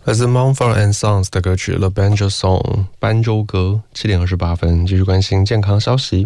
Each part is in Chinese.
来自 Mumford & Sons 的歌曲《The Banjo Song》斑鸠歌，7点28分，继续关心健康消息。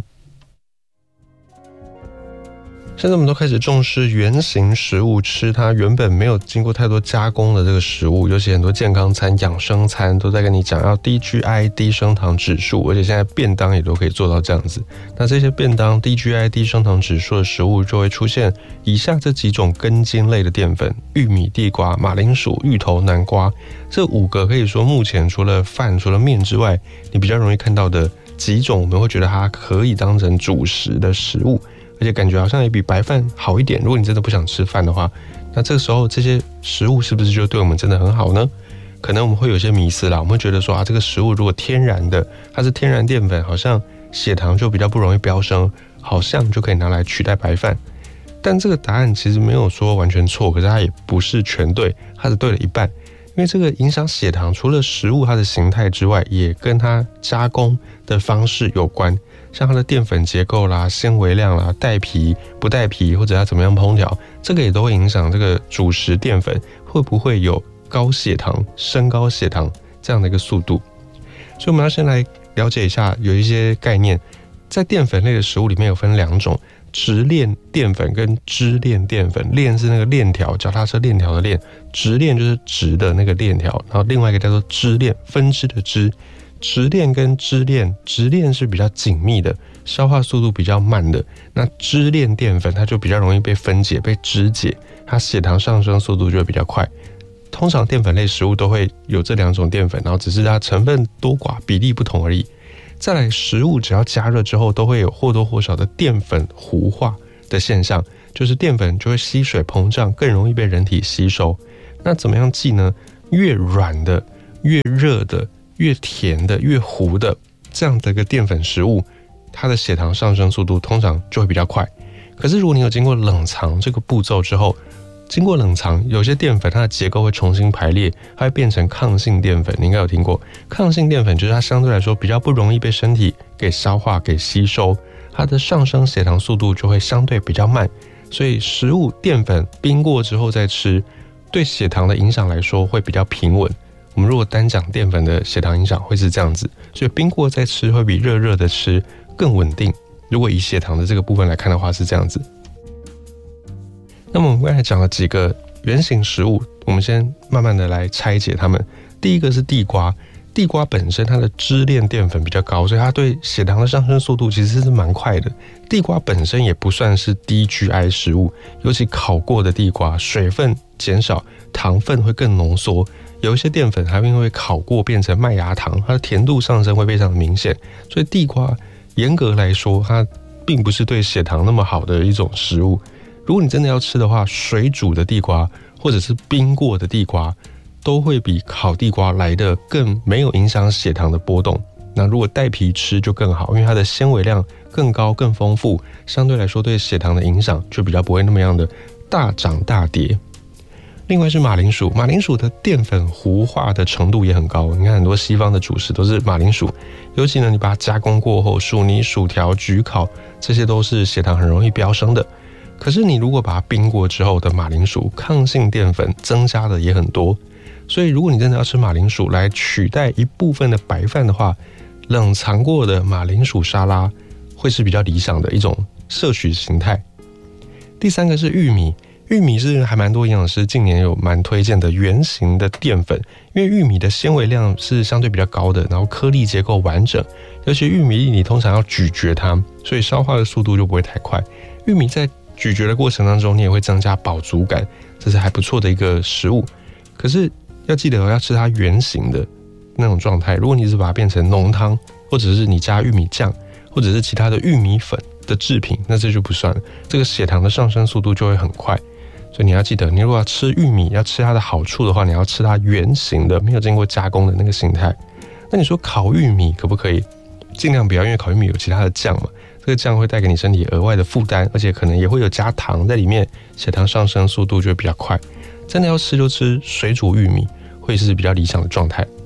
现在我们都开始重视原型食物，吃它原本没有经过太多加工的这个食物，尤其很多健康餐、养生餐都在跟你讲要低 GI、低升糖指数，而且现在便当也都可以做到这样子。那这些便当低 GI、低升糖指数的食物，就会出现以下这几种根茎类的淀粉：玉米、地瓜、马铃薯、芋头、南瓜。这5个可以说目前除了饭、除了面之外，你比较容易看到的几种，我们会觉得它可以当成主食的食物。而且感觉好像也比白饭好一点。如果你真的不想吃饭的话，那这个时候这些食物是不是就对我们真的很好呢？可能我们会有些迷思啦，我们会觉得说这个食物如果天然的，它是天然淀粉，好像血糖就比较不容易飙升，好像就可以拿来取代白饭。但这个答案其实没有说完全错，可是它也不是全对，它只对了一半。因为这个影响血糖，除了食物它的形态之外，也跟它加工的方式有关。像它的淀粉结构啦、纤维量啦、带皮不带皮，或者它怎么样烹调，这个也都会影响这个主食淀粉会不会有高血糖、升高血糖这样的一个速度。所以我们要先来了解一下，有一些概念，在淀粉类的食物里面有分2种：直链淀粉跟支链淀粉。链是那个链条，脚踏车链条的链；直链就是直的那个链条，然后另外一个叫做支链，分支的支。直链跟支链，直链是比较紧密的，消化速度比较慢的，那支链淀粉它就比较容易被分解、被肢解，它血糖上升速度就会比较快。通常淀粉类食物都会有这2种淀粉，然后只是它成分多寡、比例不同而已。再来，食物只要加热之后，都会有或多或少的淀粉糊化的现象，就是淀粉就会吸水膨胀，更容易被人体吸收。那怎么样记呢？越软的、越热的、越甜的、越糊的这样的一个淀粉食物，它的血糖上升速度通常就会比较快。可是如果你有经过冷藏这个步骤之后，经过冷藏，有些淀粉它的结构会重新排列，它会变成抗性淀粉。你应该有听过，抗性淀粉就是它相对来说比较不容易被身体给消化、给吸收，它的上升血糖速度就会相对比较慢。所以食物淀粉冰过之后再吃，对血糖的影响来说会比较平稳。我们如果单讲淀粉的血糖影响会是这样子，所以冰过再吃会比热热的吃更稳定。如果以血糖的这个部分来看的话是这样子。那么我们刚才讲了几个原型食物，我们先慢慢的来拆解它们。第一个是地瓜，地瓜本身它的支链淀粉比较高，所以它对血糖的上升速度其实是蛮快的。地瓜本身也不算是低 GI 食物，尤其烤过的地瓜，水分减少，糖分会更浓缩。有一些淀粉还会因为烤过变成麦芽糖，它的甜度上升会非常明显。所以地瓜严格来说，它并不是对血糖那么好的一种食物。如果你真的要吃的话，水煮的地瓜或者是冰过的地瓜，都会比烤地瓜来的更没有影响血糖的波动。那如果带皮吃就更好，因为它的纤维量更高、更丰富，相对来说对血糖的影响就比较不会那么样的大涨大跌。另外是马铃薯，马铃薯的淀粉糊化的程度也很高。你看很多西方的主食都是马铃薯，尤其呢你把它加工过后，薯泥、薯条、焗烤，这些都是血糖很容易飙升的。可是你如果把它冰过之后的马铃薯，抗性淀粉增加的也很多。所以如果你真的要吃马铃薯来取代一部分的白饭的话，冷藏过的马铃薯沙拉会是比较理想的一种摄取形态。第三个是玉米，玉米是还蛮多营养师近年有蛮推荐的原型的淀粉，因为玉米的纤维量是相对比较高的，然后颗粒结构完整，尤其玉米你通常要咀嚼它，所以消化的速度就不会太快。玉米在咀嚼的过程当中，你也会增加饱足感，这是还不错的一个食物。可是要记得要吃它原型的那种状态，如果你是把它变成浓汤，或者是你加玉米酱，或者是其他的玉米粉的制品，那这就不算了，这个血糖的上升速度就会很快。所以你要记得，你如果要吃玉米，要吃它的好处的话，你要吃它原型的，没有经过加工的那个形态。那你说烤玉米可不可以？尽量不要，因为烤玉米有其他的酱嘛，这个酱会带给你身体额外的负担，而且可能也会有加糖在里面，血糖上升速度就会比较快。真的要吃就吃水煮玉米，会是比较理想的状态。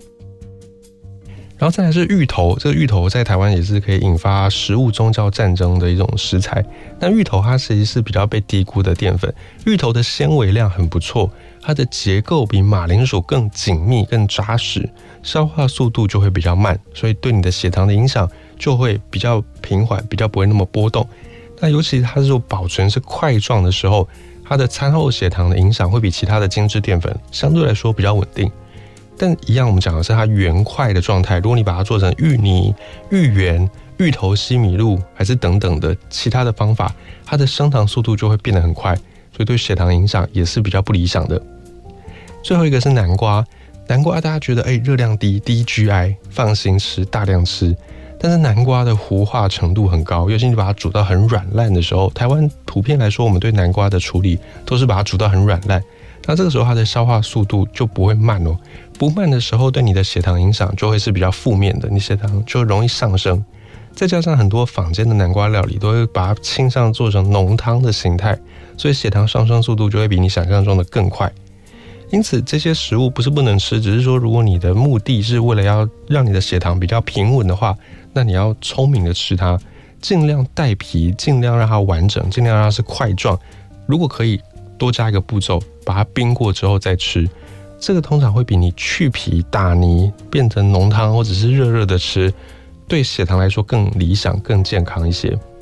然后再来是芋头，这个芋头在台湾也是可以引发食物宗教战争的一种食材。但芋头它其实是比较被低估的淀粉，芋头的纤维量很不错， 它的结构比马铃薯更紧密、更扎实，消化速度就会比较慢，所以对你的血糖的影响就会比较平缓，比较不会那么波动。那尤其它是保存是块状的时候，它的餐后血糖的影响会比其他的精致淀粉相对来说比较稳定。但一样，我们讲的是它圆块的状态。如果你把它做成芋泥、芋圆、芋头西米露，还是等等的其他的方法，它的升糖速度就会变得很快，所以对血糖影响也是比较不理想的。最后一个是南瓜，南瓜大家觉得热量低，低 GI， 放心吃，大量吃。但是南瓜的糊化程度很高，尤其你把它煮到很软烂的时候，台湾普遍来说，我们对南瓜的处理都是把它煮到很软烂。那这个时候它的消化速度就不会慢哦，不慢的时候对你的血糖影响就会是比较负面的，你血糖就容易上升。再加上很多坊间的南瓜料理都会把它倾向做成浓汤的形态，所以血糖上升速度就会比你想象中的更快。因此这些食物不是不能吃，只是说如果你的目的是为了要让你的血糖比较平稳的话，那你要聪明的吃它，尽量带皮，尽量让它完整，尽量让它是块状。如果可以多加一个步骤，把它冰过之后再吃，这个通常会比你去皮打泥变成浓汤或者是热热的吃，对血糖来说更理想更健康一些。